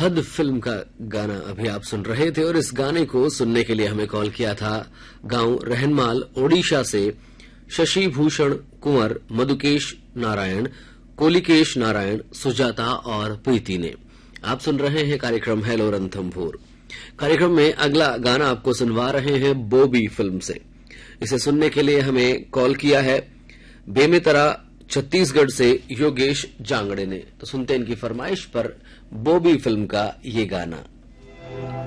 हद फिल्म का गाना अभी आप सुन रहे थे और इस गाने को सुनने के लिए हमें कॉल किया था गांव रहनमाल ओडिशा से शशि भूषण कुंवर, मधुकेश नारायण, कोलिकेश नारायण, सुजाता और प्रीति ने। आप सुन रहे हैं कार्यक्रम हेलो रणथंभौर। कार्यक्रम में अगला गाना आपको सुनवा रहे हैं बोबी फिल्म से। इसे सुनने के लिए हमें कॉल किया है बेमेतरा छत्तीसगढ़ से योगेश जांगड़े ने। तो सुनते हैं इनकी फरमाइश पर बोबी फिल्म का ये गाना।